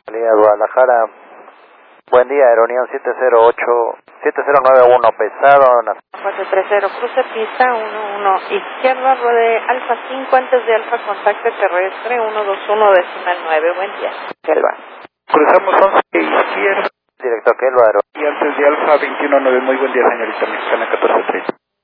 Línea Guadalajara. Buen día, Aeronión 7091 pesado. 430, cruce pista 11 izquierda, ruede Alfa 5 antes de Alfa, contacto terrestre 121.9. Buen día. Kelva. Cruzamos 11 izquierda. Director Kelva, Y antes de Alfa 219, muy buen día, señorita mexicana 1430.